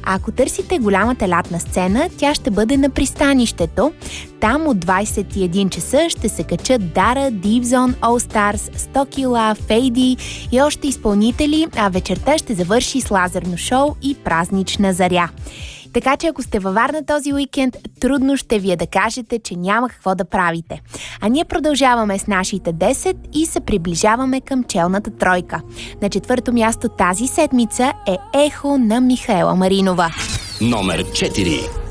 А ако търсите голямата лятна сцена, тя ще бъде на пристанището. Там от 21 часа ще се качат Дара, Deepzone, All Stars, 100 кила, Фейди и още изпълнители, а вечерта ще завърши с лазерно шоу и празнична заря. Така че ако сте във Варна този уикенд, трудно ще ви е да кажете, че няма какво да правите. А ние продължаваме с нашите 10 и се приближаваме към челната тройка. На 4-то място тази седмица е Ехо на Михаела Маринова. Номер 4.